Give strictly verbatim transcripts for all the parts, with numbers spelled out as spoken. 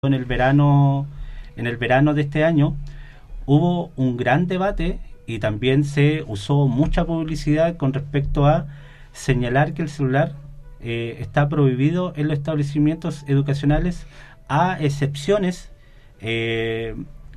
en el verano, en el verano de este año, hubo un gran debate y también se usó mucha publicidad con respecto a señalar que el celular eh, está prohibido en los establecimientos educacionales, a excepciones eh,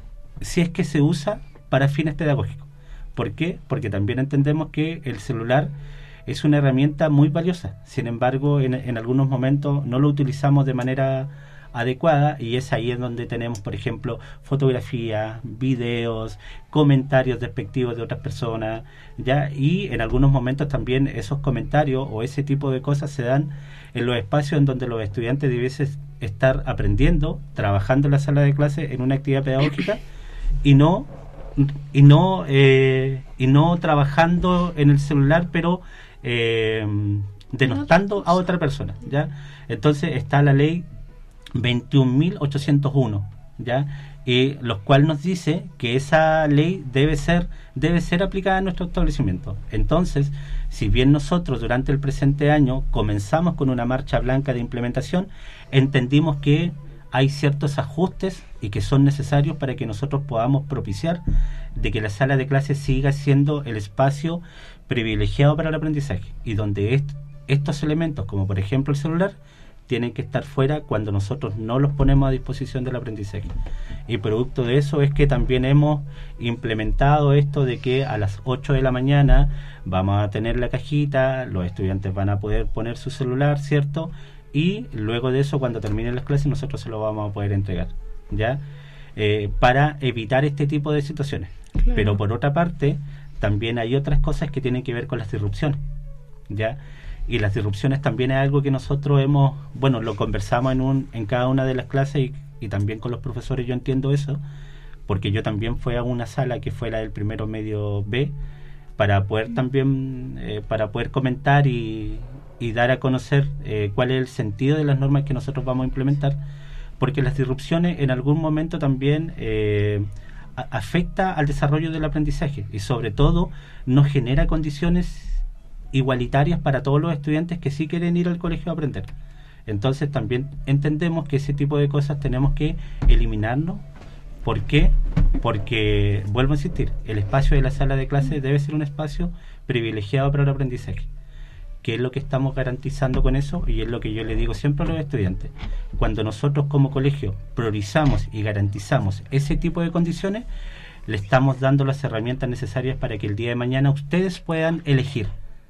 si es que se usa para fines pedagógicos. ¿Por qué? Porque también entendemos que el celular es una herramienta muy valiosa. Sin embargo, en, en algunos momentos no lo utilizamos de manera adecuada, y es ahí en donde tenemos, por ejemplo, fotografías, videos, comentarios despectivos de otras personas, ya, y en algunos momentos también esos comentarios o ese tipo de cosas se dan en los espacios en donde los estudiantes debiesen estar aprendiendo, trabajando en la sala de clase en una actividad pedagógica, y no y no eh, y no trabajando en el celular, pero eh, denostando a otra persona, ya. Entonces está la ley veintiún mil ochocientos uno, ya, y los cual nos dice que esa ley debe ser debe ser aplicada en nuestro establecimiento. Entonces, si bien nosotros durante el presente año comenzamos con una marcha blanca de implementación, entendimos que hay ciertos ajustes y que son necesarios para que nosotros podamos propiciar de que la sala de clases siga siendo el espacio privilegiado para el aprendizaje, y donde est- estos elementos, como por ejemplo el celular, tienen que estar fuera cuando nosotros no los ponemos a disposición del aprendizaje. Y producto de eso es que también hemos implementado esto de que a las ocho de la mañana vamos a tener la cajita, los estudiantes van a poder poner su celular, ¿cierto? Y luego de eso, cuando terminen las clases, nosotros se lo vamos a poder entregar, ¿ya? Eh, para evitar este tipo de situaciones. Claro. Pero por otra parte, también hay otras cosas que tienen que ver con las disrupciones, ¿ya? Y las disrupciones también es algo que nosotros hemos, bueno, lo conversamos en un en cada una de las clases, y, y también con los profesores. Yo entiendo eso, porque yo también fui a una sala que fue la del primero medio B, para poder también, eh, para poder comentar y, y dar a conocer eh, cuál es el sentido de las normas que nosotros vamos a implementar, porque las disrupciones en algún momento también eh, a, afecta al desarrollo del aprendizaje, y sobre todo nos genera condiciones igualitarias para todos los estudiantes que sí quieren ir al colegio a aprender. Entonces también entendemos que ese tipo de cosas tenemos que eliminarnos. ¿Por qué? Porque, vuelvo a insistir, el espacio de la sala de clase debe ser un espacio privilegiado para el aprendizaje, que es lo que estamos garantizando con eso, y es lo que yo le digo siempre a los estudiantes. Cuando nosotros como colegio priorizamos y garantizamos ese tipo de condiciones, le estamos dando las herramientas necesarias para que el día de mañana ustedes puedan elegir,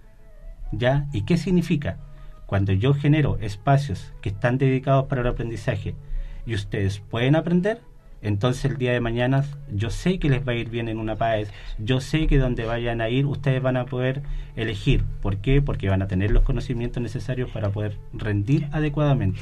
¿ya? ¿Y qué significa? Cuando yo genero espacios que están dedicados para el aprendizaje y ustedes pueden aprender, entonces el día de mañana yo sé que les va a ir bien en una P A E S, yo sé que donde vayan a ir ustedes van a poder elegir. ¿Por qué? Porque van a tener los conocimientos necesarios para poder rendir adecuadamente.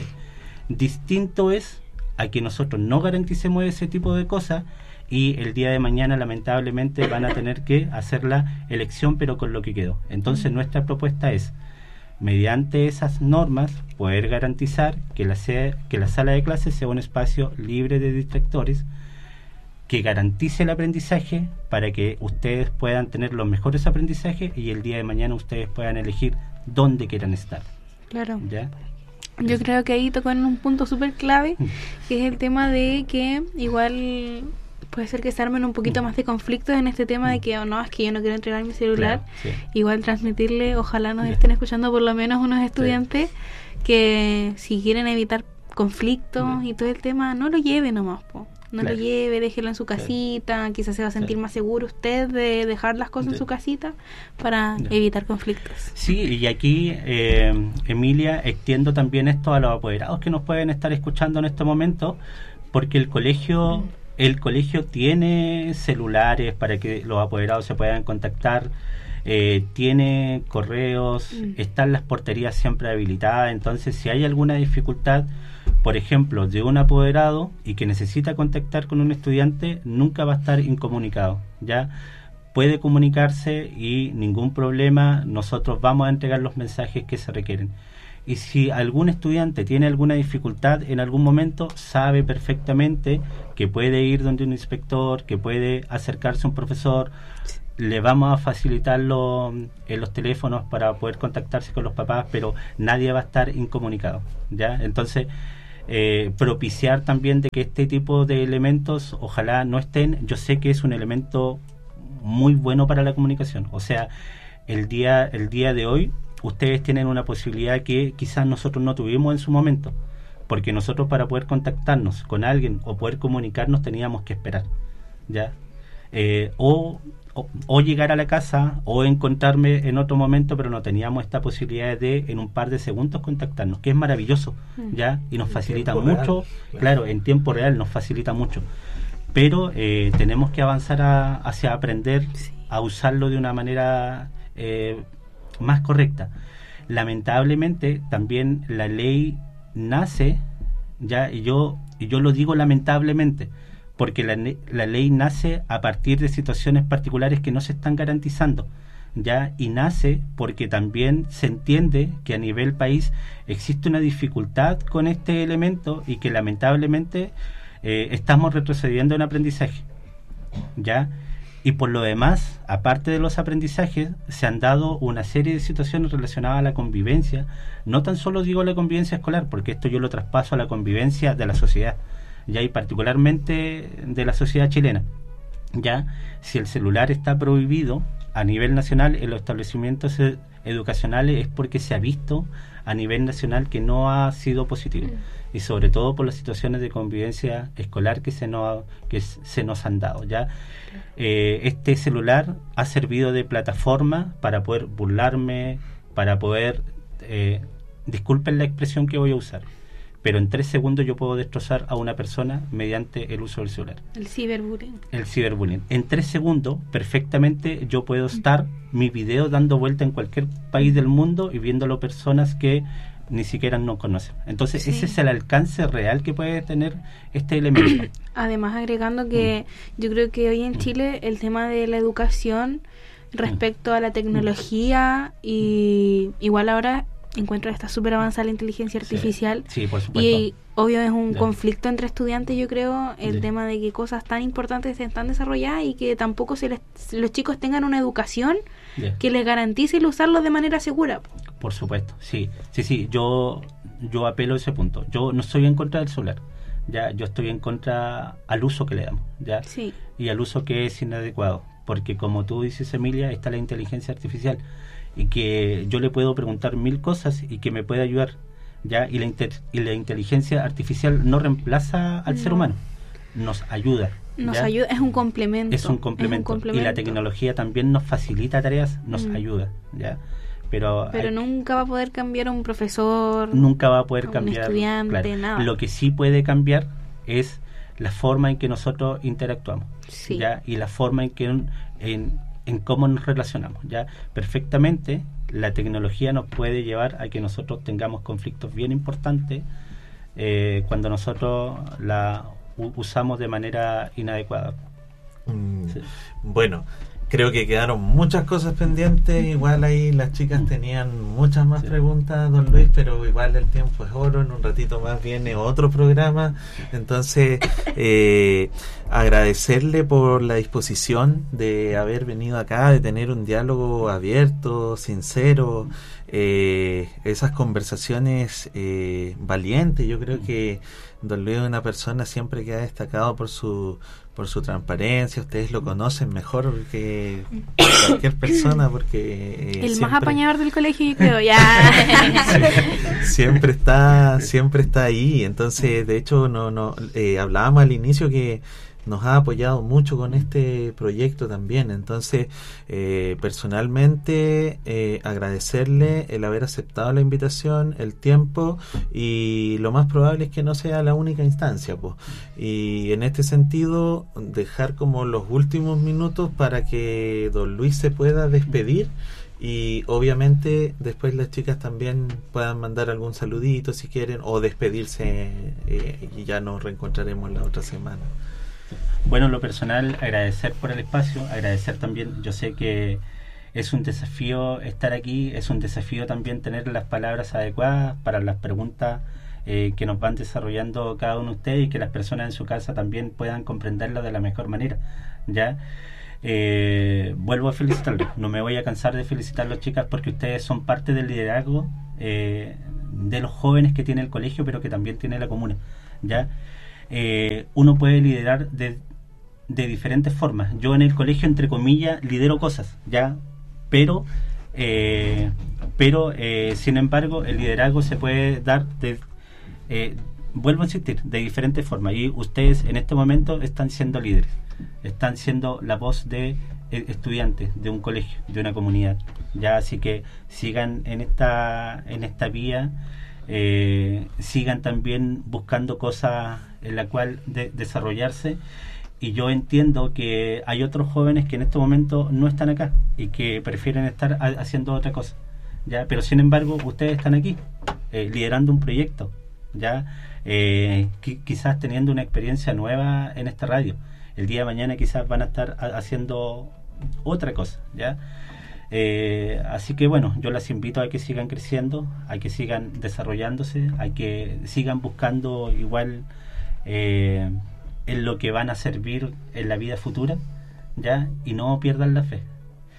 Distinto es a que nosotros no garanticemos ese tipo de cosas, y el día de mañana lamentablemente van a tener que hacer la elección, pero con lo que quedó. Entonces nuestra propuesta es, mediante esas normas, poder garantizar que la, sea, que la sala de clases sea un espacio libre de distractores, que garantice el aprendizaje para que ustedes puedan tener los mejores aprendizajes, y el día de mañana ustedes puedan elegir dónde quieran estar. Claro. ¿Ya? Yo creo que ahí tocan un punto súper clave, que es el tema de que igual puede ser que se armen un poquito más de conflictos en este tema de que, o oh, no, es que yo no quiero entregar mi celular. Claro, sí. Igual transmitirle, ojalá nos estén escuchando por lo menos unos estudiantes, sí, que si quieren evitar conflictos sí. y todo el tema, no lo lleve nomás, po. No claro. lo lleve, déjelo en su casita, claro. quizás se va a sentir sí. más seguro usted de dejar las cosas sí. en su casita para sí. evitar conflictos. Sí, y aquí, eh, Emilia, extiendo también esto a los apoderados que nos pueden estar escuchando en este momento, porque el colegio... Mm. El colegio tiene celulares para que los apoderados se puedan contactar, eh, tiene correos, mm. están las porterías siempre habilitadas. Entonces, si hay alguna dificultad, por ejemplo, de un apoderado y que necesita contactar con un estudiante, nunca va a estar incomunicado, ¿ya? Puede comunicarse y ningún problema, nosotros vamos a entregar los mensajes que se requieren. Y si algún estudiante tiene alguna dificultad en algún momento, sabe perfectamente que puede ir donde un inspector, que puede acercarse a un profesor. Le vamos a facilitar lo, en los teléfonos para poder contactarse con los papás, pero nadie va a estar incomunicado, ¿ya? Entonces, eh, propiciar también de que este tipo de elementos ojalá no estén. Yo sé que es un elemento muy bueno para la comunicación, o sea, el día, el día de hoy ustedes tienen una posibilidad que quizás nosotros no tuvimos en su momento, porque nosotros para poder contactarnos con alguien o poder comunicarnos teníamos que esperar, ¿ya? Eh, o, o, o llegar a la casa o encontrarme en otro momento, pero no teníamos esta posibilidad de en un par de segundos contactarnos, que es maravilloso, ¿ya? Y nos en facilita mucho, real, claro. claro, en tiempo real nos facilita mucho, pero eh, tenemos que avanzar a, hacia aprender sí. a usarlo de una manera eh, más correcta. Lamentablemente también la ley nace, ya, y yo, y yo lo digo lamentablemente, porque la, la ley nace a partir de situaciones particulares que no se están garantizando, ya, y nace porque también se entiende que a nivel país existe una dificultad con este elemento y que lamentablemente eh, estamos retrocediendo en aprendizaje, ya. Y por lo demás, aparte de los aprendizajes, se han dado una serie de situaciones relacionadas a la convivencia. No tan solo digo la convivencia escolar, porque esto yo lo traspaso a la convivencia de la sociedad, ya, y particularmente de la sociedad chilena. Ya, si el celular está prohibido a nivel nacional en los establecimientos educacionales es porque se ha visto a nivel nacional que no ha sido positivo. Y sobre todo por las situaciones de convivencia escolar que se nos, que se nos han dado, ¿ya? Eh, este celular ha servido de plataforma para poder burlarme, para poder, eh, disculpen la expresión que voy a usar, pero en tres segundos yo puedo destrozar a una persona mediante el uso del celular. El ciberbullying. El ciberbullying. En tres segundos, perfectamente, yo puedo estar mi video dando vuelta en cualquier país del mundo y viéndolo personas que ni siquiera nos conocen. Entonces, sí. ese es el alcance real que puede tener este elemento. Además, agregando que mm. yo creo que hoy en Chile el tema de la educación respecto mm. a la tecnología mm. y igual ahora encuentro que está súper avanzada la inteligencia artificial. Sí, sí, por supuesto. Y obvio es un yeah. conflicto entre estudiantes, yo creo, el yeah. tema de que cosas tan importantes se están desarrolladas y que tampoco se les, los chicos tengan una educación yeah. que les garantice el usarlo de manera segura. Por supuesto, sí, sí, sí, yo yo apelo a ese punto. Yo no estoy en contra del celular, ya, yo estoy en contra al uso que le damos, ya, sí. y al uso que es inadecuado, porque como tú dices, Emilia, está la inteligencia artificial y que yo le puedo preguntar mil cosas y que me puede ayudar, ya, y la inter- y la inteligencia artificial no reemplaza al no. ser humano, nos ayuda. Nos ¿ya? ayuda, es un complemento. Es un complemento. Es un complemento. Y la tecnología también nos facilita tareas, nos mm. ayuda, ¿ya? Pero, Pero hay, nunca va a poder cambiar a un profesor, nunca va a poder a un cambiar, estudiante, claro. nada. Lo que sí puede cambiar es la forma en que nosotros interactuamos, sí. ¿ya? Y la forma en que en, en, en cómo nos relacionamos, ¿ya? Perfectamente la tecnología nos puede llevar a que nosotros tengamos conflictos bien importantes eh, cuando nosotros la u- usamos de manera inadecuada. Mm, sí. Bueno, creo que quedaron muchas cosas pendientes. Igual ahí las chicas tenían muchas más sí. preguntas, don Luis, pero igual el tiempo es oro. En un ratito más viene otro programa. Entonces, eh, agradecerle por la disposición de haber venido acá, de tener un diálogo abierto, sincero, eh, esas conversaciones eh, valientes. Yo creo que don Luis es una persona siempre que ha destacado por su por su transparencia. Ustedes lo conocen mejor que cualquier persona porque eh, el siempre, más apañador del colegio, yo creo, ya siempre está siempre está ahí. Entonces, de hecho, no no eh, hablábamos al inicio que nos ha apoyado mucho con este proyecto también. Entonces, eh, personalmente, eh, agradecerle el haber aceptado la invitación, el tiempo, y lo más probable es que no sea la única instancia, pues. Y en este sentido, dejar como los últimos minutos para que don Luis se pueda despedir. Y obviamente después las chicas también puedan mandar algún saludito si quieren, o despedirse, eh, y ya nos reencontraremos la otra semana. Bueno, en lo personal, agradecer por el espacio, agradecer también, yo sé que es un desafío estar aquí, es un desafío también tener las palabras adecuadas para las preguntas eh, que nos van desarrollando cada uno de ustedes y que las personas en su casa también puedan comprenderlo de la mejor manera, ¿ya? Eh, vuelvo a felicitarlos, no me voy a cansar de felicitarlos, chicas, porque ustedes son parte del liderazgo eh, de los jóvenes que tiene el colegio, pero que también tiene la comuna, ¿ya? Eh, uno puede liderar de, de diferentes formas. Yo en el colegio, entre comillas, lidero cosas, ¿ya? Pero, eh, pero eh, sin embargo, el liderazgo se puede dar de... Eh, vuelvo a insistir, de diferentes formas, y ustedes en este momento están siendo líderes, están siendo la voz de eh, estudiantes de un colegio, de una comunidad, ya, así que sigan en esta en esta vía, eh, sigan también buscando cosas en la cual de, desarrollarse, y yo entiendo que hay otros jóvenes que en este momento no están acá y que prefieren estar a, haciendo otra cosa, ya, pero sin embargo ustedes están aquí eh, liderando un proyecto, ya, eh, qui- quizás teniendo una experiencia nueva en esta radio. El día de mañana quizás van a estar a- haciendo otra cosa, ya. Eh, así que bueno, yo las invito a que sigan creciendo, a que sigan desarrollándose, a que sigan buscando igual eh, en lo que van a servir en la vida futura, ya, y no pierdan la fe.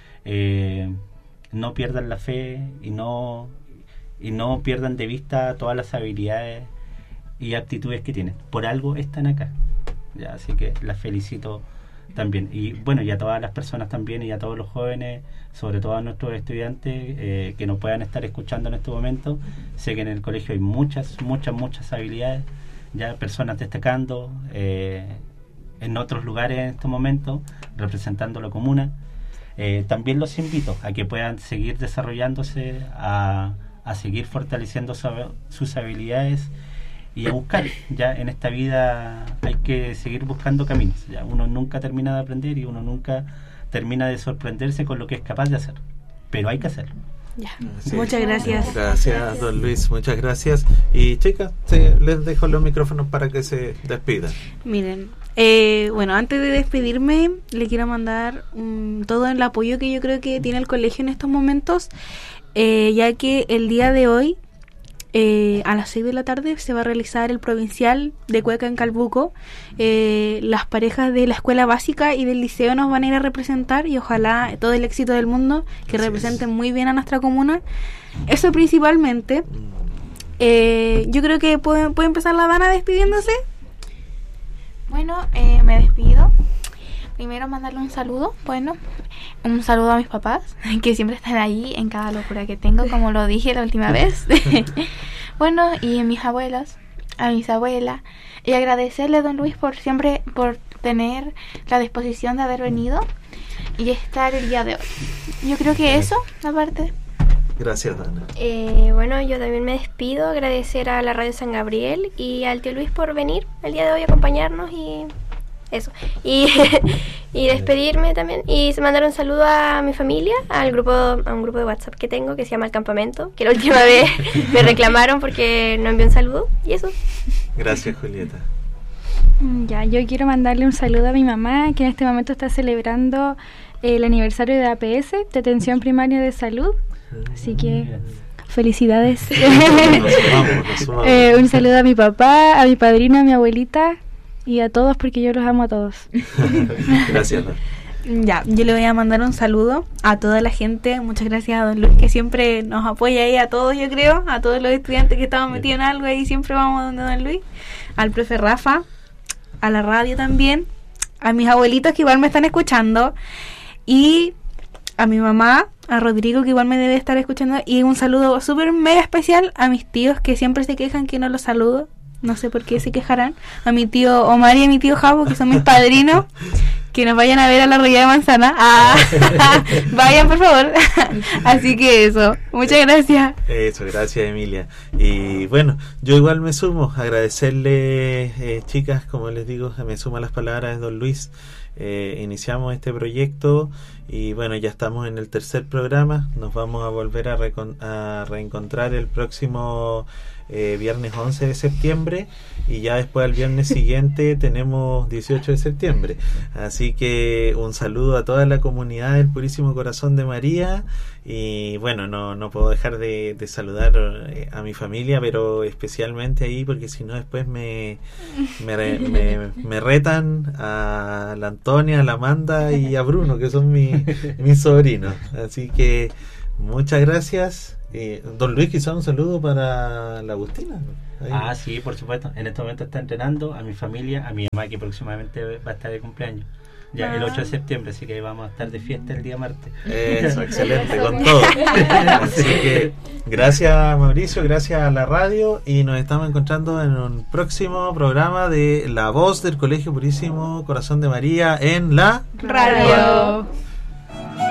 Eh, no pierdan la fe y no y no pierdan de vista todas las habilidades y aptitudes que tienen. Por algo están acá, ya, así que las felicito también. Y bueno, y a todas las personas también, y a todos los jóvenes, sobre todo a nuestros estudiantes eh, que nos puedan estar escuchando en este momento. Sé que en el colegio hay muchas, muchas, muchas habilidades, ya, personas destacando eh, en otros lugares en este momento, representando la comuna. Eh, también los invito a que puedan seguir desarrollándose, a a seguir fortaleciendo su, sus habilidades y a buscar, ya, en esta vida hay que seguir buscando caminos, ya, uno nunca termina de aprender y uno nunca termina de sorprenderse con lo que es capaz de hacer, pero hay que hacerlo. Ya. Sí. Muchas gracias. Gracias, don Luis, muchas gracias. Y chicas, sí, les dejo los micrófonos para que se despidan. Miren, eh, bueno, antes de despedirme, le quiero mandar um, todo el apoyo que yo creo que tiene el colegio en estos momentos, eh, ya que el día de hoy, eh, a las seis de la tarde, se va a realizar el provincial de Cueca en Calbuco. Eh, las parejas de la escuela básica y del liceo nos van a ir a representar, y ojalá todo el éxito del mundo, que Así representen es. muy bien a nuestra comuna. Eso principalmente. Eh, yo creo que puede, puede empezar la Dana despidiéndose. Bueno, eh, me despido. Primero mandarle un saludo, bueno, un saludo a mis papás, que siempre están ahí en cada locura que tengo, como lo dije la última vez. Bueno, y a mis abuelos, a mis abuelas, y agradecerle a don Luis por siempre, por tener la disposición de haber venido y estar el día de hoy. Yo creo que eso, aparte. Gracias, Dana. Eh, bueno, yo también me despido, agradecer a la Radio San Gabriel y al tío Luis por venir el día de hoy a acompañarnos y eso. Y, y despedirme también y mandar un saludo a mi familia, al grupo, a un grupo de WhatsApp que tengo que se llama El Campamento, que la última vez me reclamaron porque no envié un saludo y eso. Gracias, Julieta. Ya, yo quiero mandarle un saludo a mi mamá, que en este momento está celebrando el aniversario de A P S, de Atención Primaria de Salud. Así que felicidades. Nos sumamos, nos sumamos. Eh, un saludo a mi papá, a mi padrino, a mi abuelita y a todos, porque yo los amo a todos. Gracias, Dana. Ya, yo le voy a mandar un saludo a toda la gente. Muchas gracias a don Luis, que siempre nos apoya ahí a todos, yo creo, a todos los estudiantes que estamos metidos en algo, ahí siempre vamos donde don Luis. Al profe Rafa, a la radio también, a mis abuelitos que igual me están escuchando, y a mi mamá, a Rodrigo, que igual me debe estar escuchando, y un saludo súper mega especial a mis tíos que siempre se quejan que no los saludo, no sé por qué se quejarán, a mi tío Omar y a mi tío Javo, que son mis padrinos, que nos vayan a ver a la Ría de Manzana. Ah, vayan, por favor. Así que eso, muchas gracias. Eso, gracias, Emilia. Y bueno, yo igual me sumo, agradecerle, eh, chicas, como les digo, me sumo a las palabras de don Luis. Eh, iniciamos este proyecto y bueno, ya estamos en el tercer programa. Nos vamos a volver a, recon- a reencontrar el próximo eh, viernes once de septiembre, y ya después al viernes siguiente tenemos dieciocho de septiembre. Así que un saludo a toda la comunidad del Purísimo Corazón de María. Y bueno, no, no puedo dejar de, de saludar eh, a mi familia, pero especialmente ahí, porque si no después me, me, re- me, me retan a la Antonia, a la Amanda y a Bruno, que son mi, mis sobrinos. Así que Muchas gracias. Eh, don Luis, quizá un saludo para la Agustina. Ahí. Ah, sí, por supuesto. En este momento está entrenando, a mi familia, a mi mamá que próximamente va a estar de cumpleaños. Ya ah. el ocho de septiembre, así que vamos a estar de fiesta el día martes. Eso, excelente, con todo. Así que gracias Mauricio, gracias a la radio y nos estamos encontrando en un próximo programa de La Voz del Colegio Purísimo Corazón de María en la radio.